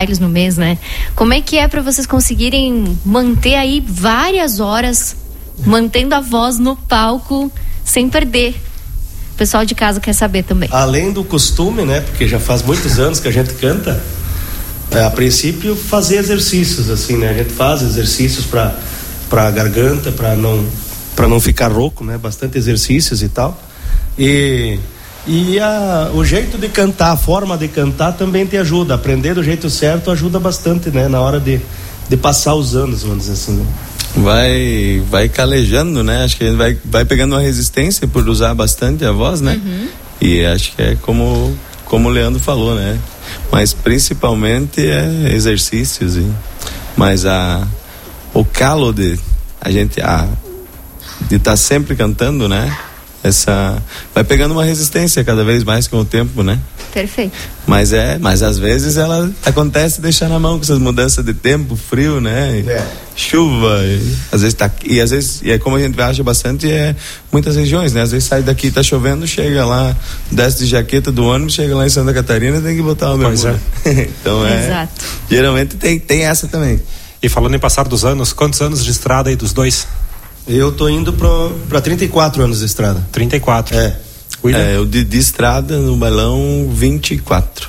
no mês, né? Como é que é para vocês conseguirem manter aí várias horas, mantendo a voz no palco, sem perder? O pessoal de casa quer saber também. Além do costume, né? Porque já faz muitos anos que a gente canta, a princípio fazer exercícios, assim, né? A gente faz exercícios para garganta, para não ficar rouco, né? Bastante exercícios e tal. E o jeito de cantar, a forma de cantar também te ajuda. Aprender do jeito certo ajuda bastante, né? Na hora de passar os anos, vamos dizer assim, né? Vai calejando, né? Acho que a gente vai pegando uma resistência por usar bastante a voz, né? Uhum. E acho que é como o Leandro falou, né? Mas principalmente é exercícios. Mas o calo de a gente de estar sempre cantando, né? Vai pegando uma resistência cada vez mais com o tempo, né? Perfeito. Mas às vezes ela acontece deixar na mão com essas mudanças de tempo, frio, né? Chuva, às vezes é como a gente viaja bastante, muitas regiões, né? Às vezes sai daqui, tá chovendo, chega lá, desce de jaqueta do ônibus, chega lá em Santa Catarina, tem que botar o bermuda. Então Exato. Geralmente tem essa também. E falando em passar dos anos, quantos anos de estrada aí dos dois? Eu tô indo pra 34 anos de estrada. 34? Eu de estrada no bailão 24.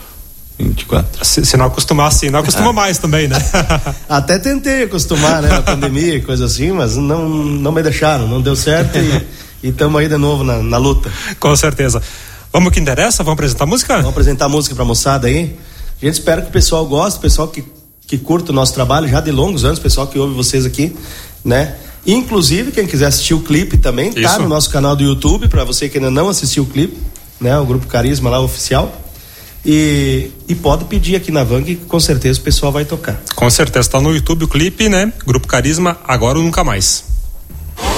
Se não acostumar assim, não acostuma mais também, né? Até tentei acostumar, né? Na pandemia e coisa assim, mas não me deixaram, não deu certo e estamos aí de novo na luta. Com certeza. Vamos ao que interessa? Vamos apresentar a música? Vamos apresentar a música pra moçada aí. A gente espera que o pessoal goste, o pessoal que curta o nosso trabalho já de longos anos, o pessoal que ouve vocês aqui, né? Inclusive, quem quiser assistir o clipe também, tá no nosso canal do YouTube, para você que ainda não assistiu o clipe, né? O Grupo Carisma lá, oficial. E pode pedir aqui na Vang, que com certeza o pessoal vai tocar. Com certeza, tá no YouTube o clipe, né? Grupo Carisma, Agora ou Nunca Mais.